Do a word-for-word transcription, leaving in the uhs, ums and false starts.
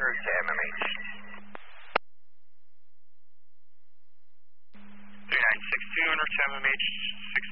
hundred to M M H. three nine six two, en route to M M H, six